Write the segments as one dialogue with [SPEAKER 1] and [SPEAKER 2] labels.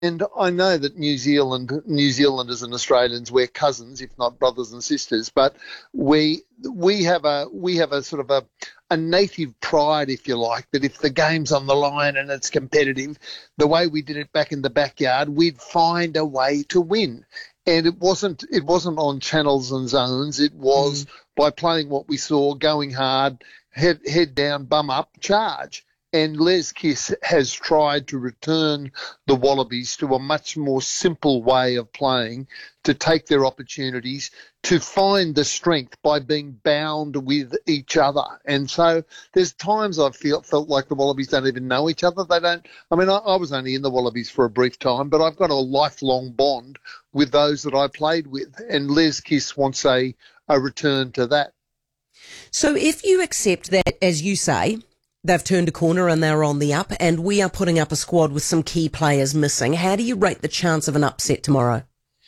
[SPEAKER 1] And I know that New Zealanders and Australians, we're cousins, if not brothers and sisters. But we have a sort of a native pride, if you like, that if the game's on the line and it's competitive, the way we did it back in the backyard, we'd find a way to win. And it wasn't on channels and zones. It was by playing what we saw, going hard, head down, bum up, charge. And Les Kiss has tried to return the Wallabies to a much more simple way of playing, to take their opportunities, to find the strength by being bound with each other. And so there's times I've felt like the Wallabies don't even know each other. They don't. I mean, I was only in the Wallabies for a brief time, but I've got a lifelong bond with those that I played with. And Les Kiss wants a return to that.
[SPEAKER 2] So if you accept that, as you say, they've turned a corner and they're on the up, and we are putting up a squad with some key players missing, how do you rate the chance of an upset tomorrow?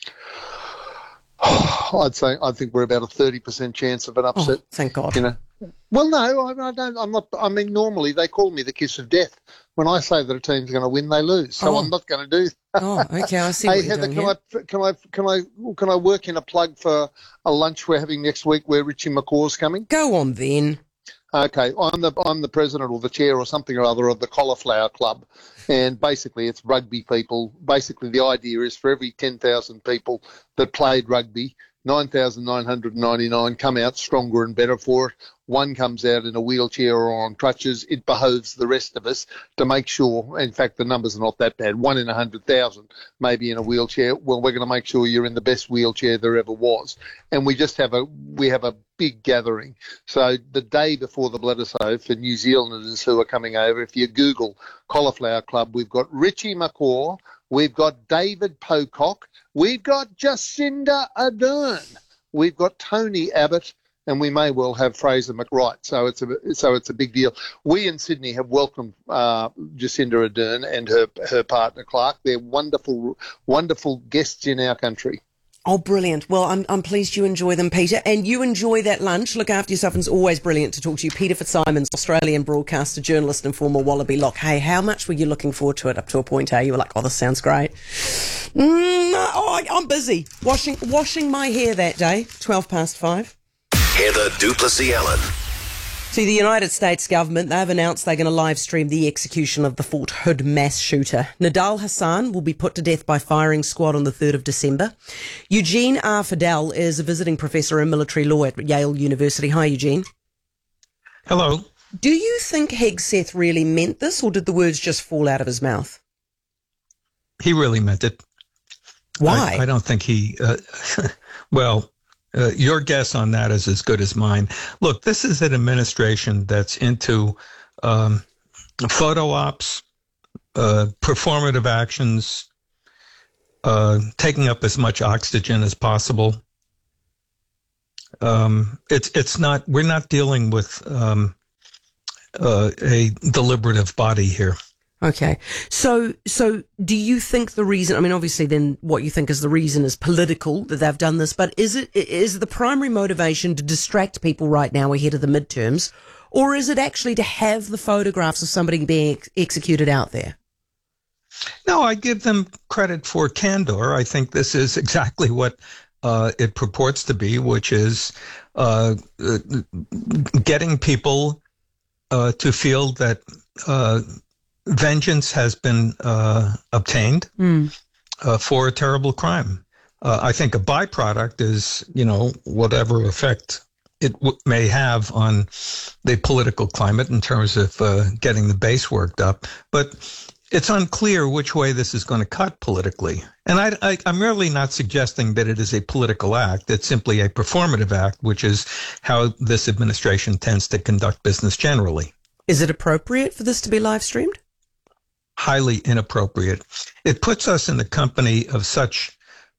[SPEAKER 1] I think we're about a 30% chance of an upset.
[SPEAKER 2] Oh, thank God.
[SPEAKER 1] You know. Well, no, I don't. I'm not. I mean, normally they call me the kiss of death. When I say that a team's going to win, they lose. So I'm not going to do that.
[SPEAKER 2] Oh, okay. I see.
[SPEAKER 1] Hey,
[SPEAKER 2] what you're
[SPEAKER 1] Heather,
[SPEAKER 2] doing
[SPEAKER 1] can I work in a plug for a lunch we're having next week where Richie McCaw's coming?
[SPEAKER 2] Go on then.
[SPEAKER 1] Okay, I'm the president or the chair or something or other of the Cauliflower Club, and basically it's rugby people. Basically the idea is for every 10,000 people that played rugby, 9,999 come out stronger and better for it. One comes out in a wheelchair or on crutches. It behoves the rest of us to make sure, in fact, the numbers are not that bad. 1 in 100,000 maybe in a wheelchair. Well, we're going to make sure you're in the best wheelchair there ever was. And we just have a big gathering. So the day before the Bledisloe, for New Zealanders who are coming over, if you Google Cauliflower Club, we've got Richie McCaw, we've got David Pocock, we've got Jacinda Ardern, we've got Tony Abbott, and we may well have Fraser McWright. So it's a big deal. We in Sydney have welcomed Jacinda Ardern and her partner Clark. They're wonderful, wonderful guests in our country.
[SPEAKER 2] Oh, brilliant. Well, I'm pleased you enjoy them, Peter, and you enjoy that lunch. Look after yourself, and it's always brilliant to talk to you. Peter Fitzsimons, Australian broadcaster, journalist and former Wallaby lock. Hey, how much were you looking forward to it up to a point, You were like, oh, this sounds great. I'm busy washing my hair that day, 5:12.
[SPEAKER 3] Heather Duplessis-Allen.
[SPEAKER 2] See, the United States government, they've announced they're going to live stream the execution of the Fort Hood mass shooter. Nidal Hassan will be put to death by firing squad on the 3rd of December. Eugene R. Fidel is a visiting professor in military law at Yale University. Hi, Eugene.
[SPEAKER 4] Hello.
[SPEAKER 2] Do you think Hegseth really meant this, or did the words just fall out of his mouth?
[SPEAKER 4] He really meant it.
[SPEAKER 2] Why?
[SPEAKER 4] I don't think he... your guess on that is as good as mine. Look, this is an administration that's into photo ops, performative actions, taking up as much oxygen as possible. It's not. We're not dealing with a deliberative body here.
[SPEAKER 2] Okay. So do you think the reason, I mean, obviously then what you think is the reason is political that they've done this, but is the primary motivation to distract people right now ahead of the midterms, or is it actually to have the photographs of somebody being executed out there?
[SPEAKER 4] No, I give them credit for candor. I think this is exactly what it purports to be, which is getting people to feel that vengeance has been obtained for a terrible crime. I think a byproduct is, whatever effect it may have on the political climate in terms of getting the base worked up. But it's unclear which way this is going to cut politically. And I'm really not suggesting that it is a political act. It's simply a performative act, which is how this administration tends to conduct business generally.
[SPEAKER 2] Is it appropriate for this to be live streamed?
[SPEAKER 4] Highly inappropriate. It puts us in the company of such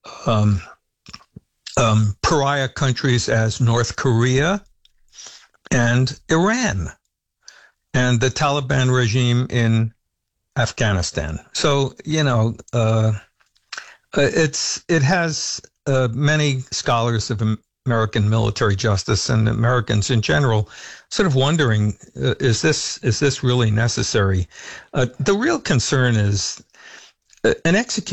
[SPEAKER 4] pariah countries as North Korea and Iran and the Taliban regime in Afghanistan. So, it has many scholars of American military justice and Americans in general sort of wondering, is this really necessary? The real concern is An execution